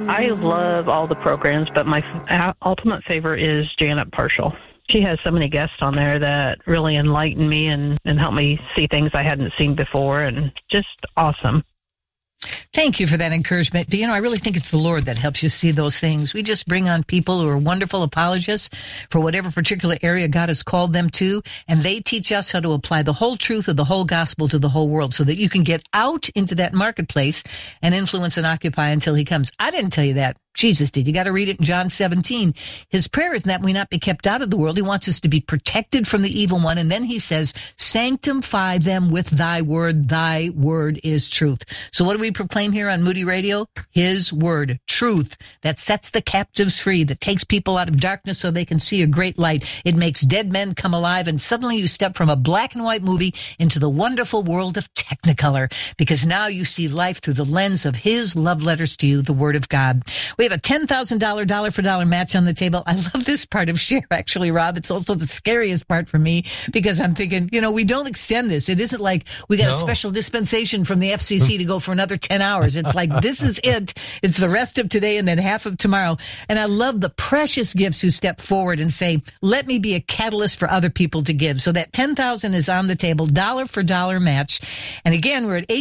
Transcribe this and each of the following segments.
I love all the programs, but my ultimate favorite is Janet Parshall. She has so many guests on there that really enlighten me and help me see things I hadn't seen before, and just awesome. Thank you for that encouragement. But, I really think it's the Lord that helps you see those things. We just bring on people who are wonderful apologists for whatever particular area God has called them to, and they teach us how to apply the whole truth of the whole gospel to the whole world so that you can get out into that marketplace and influence and occupy until he comes. I didn't tell you that. Jesus did. You got to read it in John 17. His prayer is that we not be kept out of the world. He wants us to be protected from the evil one. And then he says, sanctify them with thy word. Thy word is truth. So what do we proclaim here on Moody Radio? His word, truth, that sets the captives free, that takes people out of darkness so they can see a great light. It makes dead men come alive. And suddenly you step from a black and white movie into the wonderful world of Technicolor, because now you see life through the lens of his love letters to you, the word of God. We have a $10,000 dollar for dollar match on the table. I love this part of Share, actually, Rob. It's also the scariest part for me, because I'm thinking, we don't extend this. It isn't like we got a special dispensation from the FCC to go for another 10 hours. It's like, this is it. It's the rest of today and then half of tomorrow. And I love the precious gifts who step forward and say, let me be a catalyst for other people to give. So that $10,000 is on the table, dollar for dollar match. And again, we're at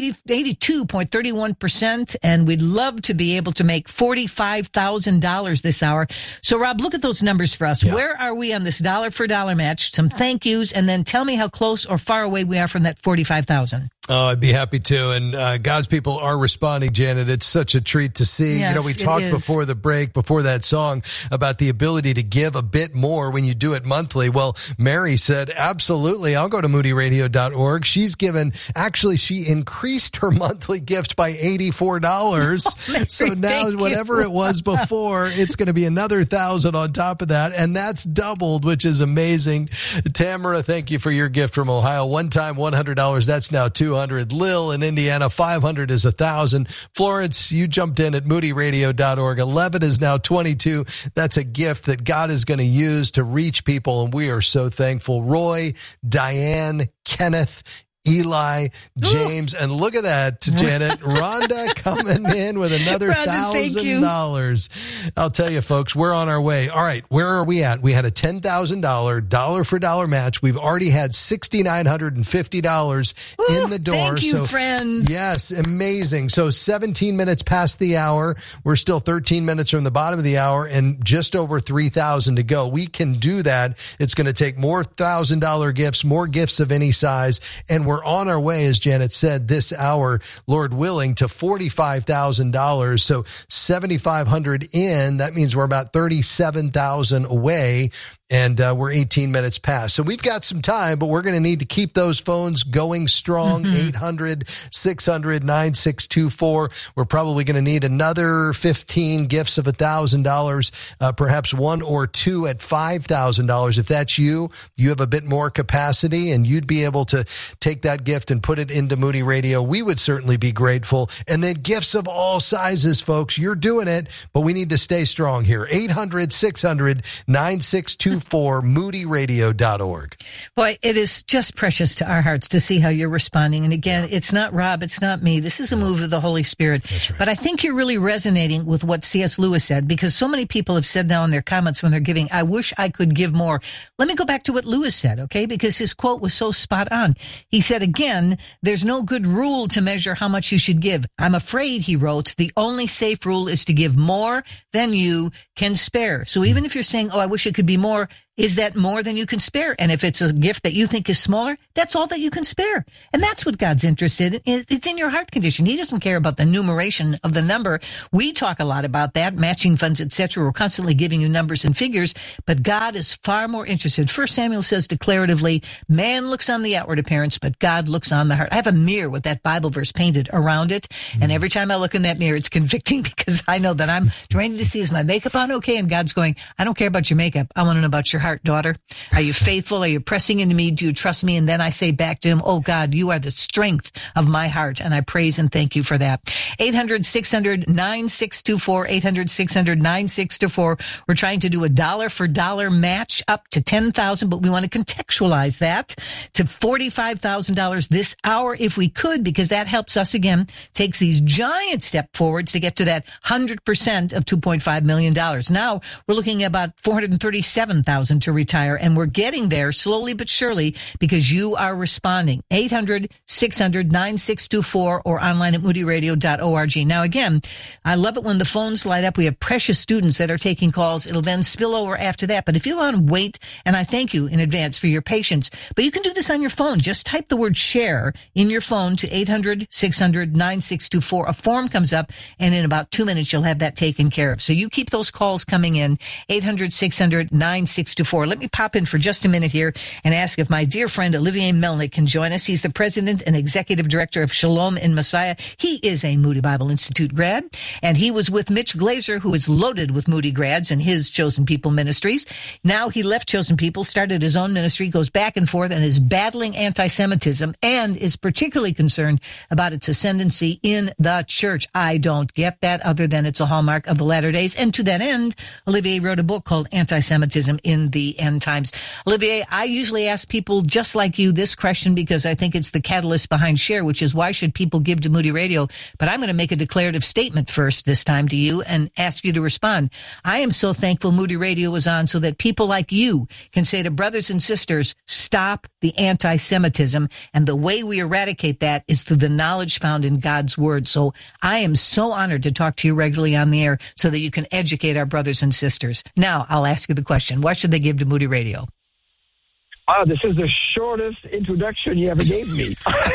82.31%, and we'd love to be able to make $45,000 this hour. So, Rob, look at those numbers for us. Yeah. Where are we on this dollar for dollar match? Some thank yous, and then tell me how close or far away we are from that $45,000. Oh, I'd be happy to. And God's people are responding, Janet. It's such a treat to see. Yes, we talked before the break, before that song, about the ability to give a bit more when you do it monthly. Well, Mary said, absolutely, I'll go to moodyradio.org. She's she increased her monthly gift by $84. Oh, Mary, so now whatever it was before, it's going to be another $1,000 on top of that. And that's doubled, which is amazing. Tamara, thank you for your gift from Ohio. One time, $100. That's now $200. Lil in Indiana, 500 is 1,000. Florence, you jumped in at moodyradio.org. 11 is now 22. That's a gift that God is going to use to reach people, and we are so thankful. Roy, Diane, Kenneth, Eli, James, and look at that, Janet. Rhonda coming in with another $1,000. I'll tell you, folks, we're on our way. All right, where are we at? We had a $10,000 dollar for dollar match. We've already had $6,950 in the door. Thank you, friend. Yes, amazing. So 17 minutes past the hour. We're still 13 minutes from the bottom of the hour and just over $3,000 to go. We can do that. It's going to take more $1,000 gifts, more gifts of any size, and we're on our way, as Janet said, this hour, Lord willing, to $45,000. So 7,500 in, that means we're about 37,000 away. And we're 18 minutes past. So we've got some time, but we're going to need to keep those phones going strong. 800-600-9624. We're probably going to need another 15 gifts of $1,000, perhaps one or two at $5,000. If that's you, you have a bit more capacity and you'd be able to take that gift and put it into Moody Radio. We would certainly be grateful. And then gifts of all sizes, folks. You're doing it, but we need to stay strong here. 800-600-9624. moodyradio.org. Boy, it is just precious to our hearts to see how you're responding. And again, it's not Rob, it's not me. This is a move of the Holy Spirit. That's right. But I think you're really resonating with what C.S. Lewis said, because so many people have said now in their comments when they're giving, I wish I could give more. Let me go back to what Lewis said, okay? Because his quote was so spot on. He said, again, there's no good rule to measure how much you should give. I'm afraid, he wrote, the only safe rule is to give more than you can spare. So even if you're saying, oh, I wish it could be more, is that more than you can spare? And if it's a gift that you think is smaller, that's all that you can spare. And that's what God's interested in. It's in your heart condition. He doesn't care about the numeration of the number. We talk a lot about that, matching funds, etc. We're constantly giving you numbers and figures, but God is far more interested. 1 Samuel says declaratively, man looks on the outward appearance, but God looks on the heart. I have a mirror with that Bible verse painted around it. And every time I look in that mirror, it's convicting, because I know that I'm trying to see, is my makeup on okay? And God's going, I don't care about your makeup. I want to know about your heart. heart, daughter? Are you faithful? Are you pressing into me? Do you trust me? And then I say back to him, oh God, you are the strength of my heart. And I praise and thank you for that. 800-600-9624, 800-600-9624. We're trying to do a dollar for dollar match up to $10,000, but we want to contextualize that to $45,000 this hour if we could, because that helps us again, takes these giant step forwards to get to that 100% of $2.5 million. Now we're looking at about $437,000 to retire, and we're getting there slowly but surely because you are responding. 800-600-9624 or online at moodyradio.org. Now again, I love it when the phones light up. We have precious students that are taking calls. It'll then spill over after that. But if you want to wait, and I thank you in advance for your patience, but you can do this on your phone. Just type the word share in your phone to 800-600-9624. A form comes up, and in about 2 minutes, you'll have that taken care of. So you keep those calls coming in, 800-600-9624. Let me pop in for just a minute here and ask if my dear friend Olivier Melnick can join us. He's the president and executive director of Shalom in Messiah. He is a Moody Bible Institute grad, and he was with Mitch Glaser, who is loaded with Moody grads and his Chosen People Ministries. Now he left Chosen People, started his own ministry, goes back and forth, and is battling anti-Semitism and is particularly concerned about its ascendancy in the church. I don't get that, other than it's a hallmark of the latter days. And to that end, Olivier wrote a book called Anti-Semitism in the End Times. Olivier, I usually ask people just like you this question because I think it's the catalyst behind Share, which is why should people give to Moody Radio? But I'm going to make a declarative statement first this time to you and ask you to respond. I am so thankful Moody Radio was on so that people like you can say to brothers and sisters, stop the anti-Semitism. And the way we eradicate that is through the knowledge found in God's word. So I am so honored to talk to you regularly on the air so that you can educate our brothers and sisters. Now I'll ask you the question. Why should they give to Moody Radio? Oh, this is the shortest introduction you ever gave me.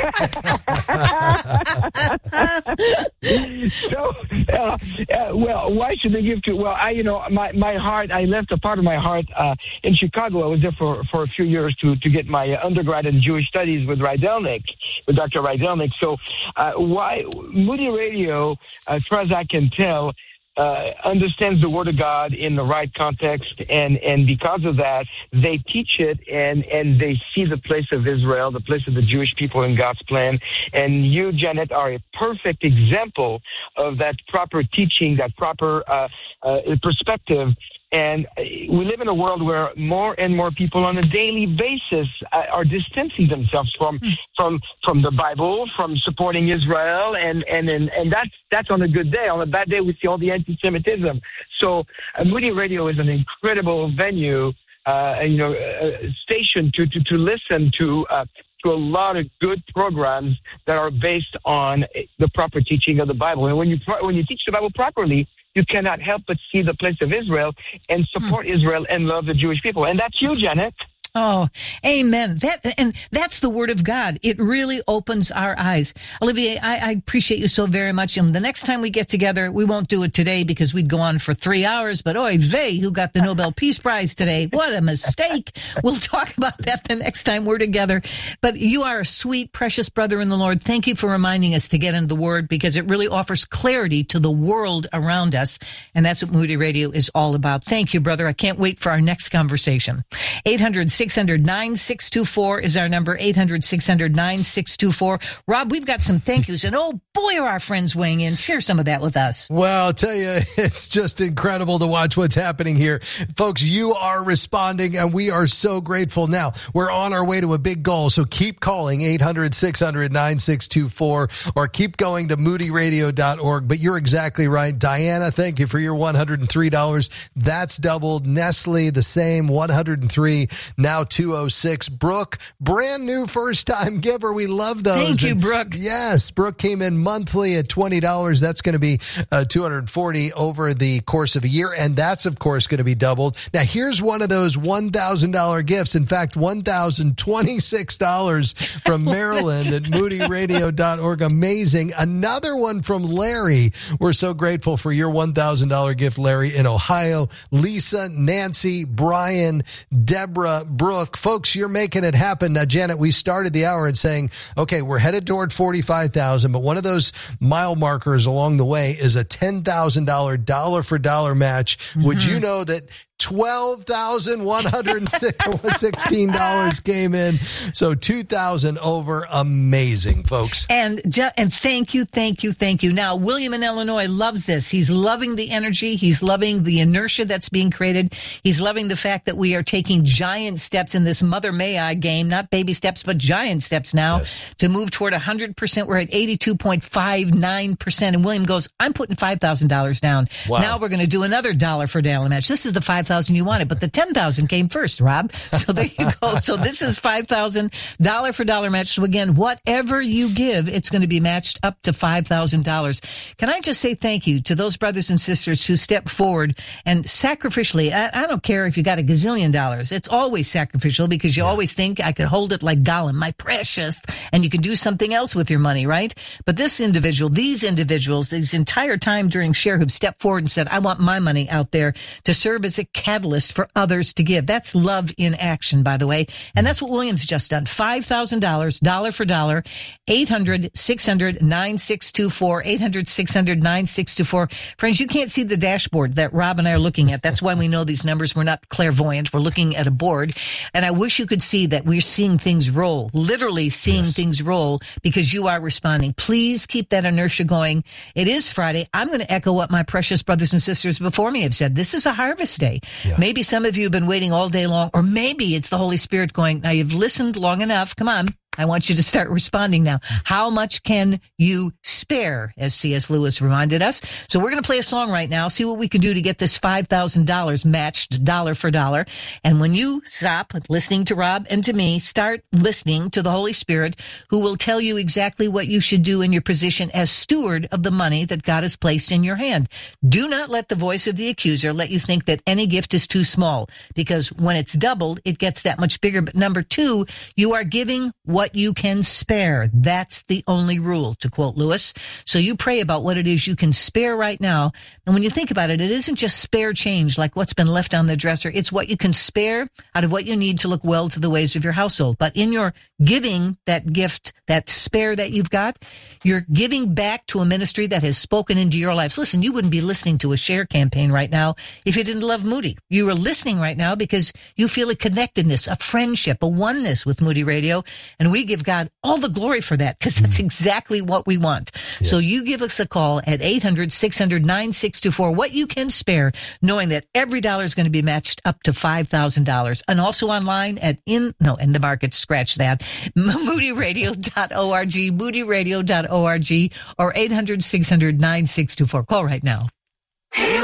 Well, why should they give to? Well, my heart. I left a part of my heart in Chicago. I was there for a few years to get my undergrad in Jewish studies with Rydelnik, with Dr. Rydelnik. So, why Moody Radio, as far as I can tell, understands the Word of God in the right context, and because of that, they teach it and they see the place of Israel, the place of the Jewish people in God's plan. And you, Janet, are a perfect example of that proper teaching, that proper perspective. And we live in a world where more and more people on a daily basis are distancing themselves from the Bible, from supporting Israel, and that's on a good day. On a bad day, we see all the anti-Semitism. So Moody Radio is an incredible venue, station to listen to a lot of good programs that are based on the proper teaching of the Bible. And when you teach the Bible properly, you cannot help but see the place of Israel and support Israel and love the Jewish people. And that's you, Janet. Oh, amen. That's the word of God. It really opens our eyes. Olivier, I appreciate you so very much. And the next time we get together, we won't do it today because we'd go on for 3 hours. But oy vey, who got the Nobel Peace Prize today? What a mistake. We'll talk about that the next time we're together. But you are a sweet, precious brother in the Lord. Thank you for reminding us to get into the word because it really offers clarity to the world around us. And that's what Moody Radio is all about. Thank you, brother. I can't wait for our next conversation. 800-600-9624 is our number, 800-600-9624. Rob, we've got some thank yous, and oh boy, are our friends weighing in. Share some of that with us. Well, I'll tell you, it's just incredible to watch what's happening here. Folks, you are responding, and we are so grateful. Now, we're on our way to a big goal, so keep calling 800-600-9624 or keep going to moodyradio.org. But you're exactly right. Diana, thank you for your $103. That's doubled. Nestle, the same, 103. Now 206. Brooke, brand new first-time giver. We love those. Thank you, Brooke. Yes, Brooke came in monthly at $20. That's going to be $240 over the course of a year, and that's, of course, going to be doubled. Now, here's one of those $1,000 gifts. In fact, $1,026 from Maryland at moodyradio.org. Amazing. Another one from Larry. We're so grateful for your $1,000 gift, Larry, in Ohio. Lisa, Nancy, Brian, Deborah, Brooke. Folks, you're making it happen. Now, Janet, we started the hour and saying, okay, we're headed toward 45,000, but one of those mile markers along the way is a $10,000 dollar for dollar match. Mm-hmm. Would you know that $12,116 came in. So 2,000 over. Amazing, folks. And thank you. Now, William in Illinois loves this. He's loving the energy. He's loving the inertia that's being created. He's loving the fact that we are taking giant steps in this Mother May I game, not baby steps, but giant steps now to move toward 100%. We're at 82.59%. And William goes, I'm putting $5,000 down. Wow. Now we're going to do another dollar for dollar match. This is the $5,000 you wanted, but the $10,000 came first, Rob. So there you go. So this is $5,000 dollar for dollar match. So again, whatever you give, it's going to be matched up to $5,000. Can I just say thank you to those brothers and sisters who step forward and sacrificially, I don't care if you got $1 gazillion. It's always sacrificial because you always think I could hold it like Gollum, my precious, and you can do something else with your money, right? But these individuals, this entire time during Share have stepped forward and said, I want my money out there to serve as a catalyst for others to give. That's love in action, by the way. And that's what William's just done. $5,000, dollar for dollar, 800-600-9624, 800-600-9624. Friends, you can't see the dashboard that Rob and I are looking at. That's why we know these numbers. We're not clairvoyant. We're looking at a board. And I wish you could see that we're seeing things roll, literally seeing things roll because you are responding. Please keep that inertia going. It is Friday. I'm going to echo what my precious brothers and sisters before me have said. This is a harvest day. Yeah. Maybe some of you have been waiting all day long, or maybe it's the Holy Spirit going, now you've listened long enough. Come on. I want you to start responding now. How much can you spare, as C.S. Lewis reminded us? So we're going to play a song right now, see what we can do to get this $5,000 matched dollar for dollar. And when you stop listening to Rob and to me, start listening to the Holy Spirit, who will tell you exactly what you should do in your position as steward of the money that God has placed in your hand. Do not let the voice of the accuser let you think that any gift is too small, because when it's doubled, it gets that much bigger. But number two, you are giving what you can spare. That's the only rule, to quote Lewis. So you pray about what it is you can spare right now. And when you think about it, it isn't just spare change like what's been left on the dresser. It's what you can spare out of what you need to look well to the ways of your household. But in your giving that gift, that spare that you've got, you're giving back to a ministry that has spoken into your lives. Listen, you wouldn't be listening to a Share campaign right now if you didn't love Moody. You are listening right now because you feel a connectedness, a friendship, a oneness with Moody Radio. And we give God all the glory for that because that's exactly what we want. Yes. So you give us a call at 800-600-9624, what you can spare, knowing that every dollar is going to be matched up to $5,000. And also online at in the market, scratch that, moodyradio.org, moodyradio.org, or 800-600-9624. Call right now.